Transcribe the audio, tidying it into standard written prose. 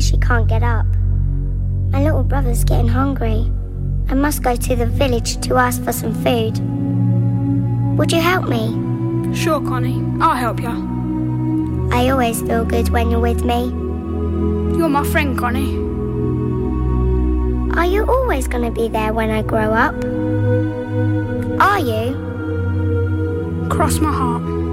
she can't get up. My little brother's getting hungry. I must go to the village to ask for some food. Would you help me? Sure, Connie. I'll help you. I always feel good when you're with me. You're my friend, Connie. Are you always going to be there when I grow up? Are you? Cross my heart.